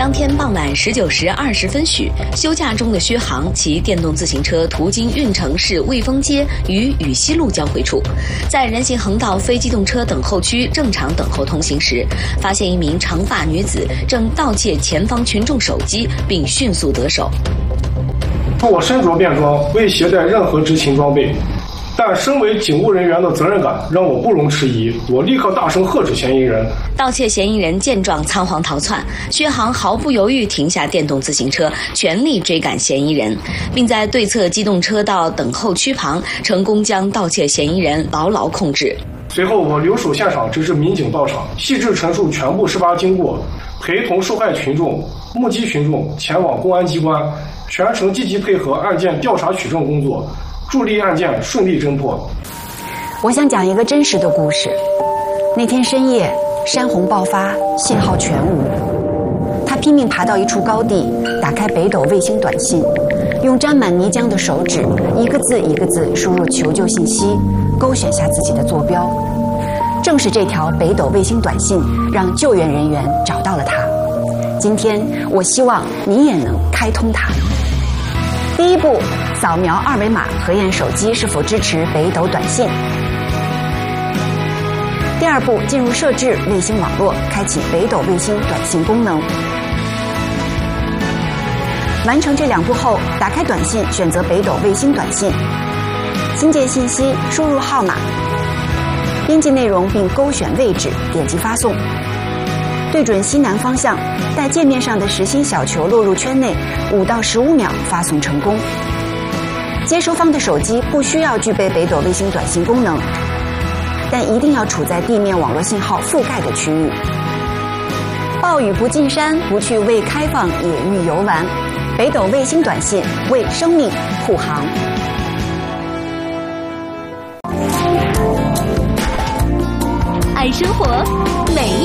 当天傍晚19时20分许，休假中的薛航骑电动自行车途经运城市卫丰街与禹西路交汇处，在人行横道非机动车等候区正常等候通行时，发现一名长发女子正盗窃前方群众手机，并迅速得手。 我身着便装，未携带任何执勤装备。但身为警务人员的责任感让我不容迟疑，我立刻大声喝止嫌疑人。 盗窃嫌疑人见状仓皇逃窜，薛航毫不犹豫停下电动自行车，全力追赶嫌疑人，并在对侧机动车道等候区旁成功将盗窃嫌疑人牢牢控制。 随后我留守现场，直至民警到场，细致陈述全部事发经过，陪同受害群众、目击群众前往公安机关，全程积极配合案件调查取证工作，助力案件顺利侦破。 我想讲一个真实的故事。那天深夜，山洪爆发，信号全无。他拼命爬到一处高地，打开北斗卫星短信，用沾满泥浆的手指一个字一个字输入求救信息，勾选下自己的坐标。正是这条北斗卫星短信让救援人员找到了他。今天我希望你也能开通它。第一步，扫描二维码核验手机是否支持北斗短信。第二步，进入设置卫星网络，开启北斗卫星短信功能。完成这2步后，打开短信，选择北斗卫星短信，新建信息，输入号码，编辑内容并勾选位置，点击发送。对准西南方向，待界面上的实心小球落入圈内，5到15秒发送成功。接收方的手机不需要具备北斗卫星短信功能，但一定要处在地面网络信号覆盖的区域。暴雨不进山，不去未开放野域游玩。北斗卫星短信为生命护航。 爱生活，美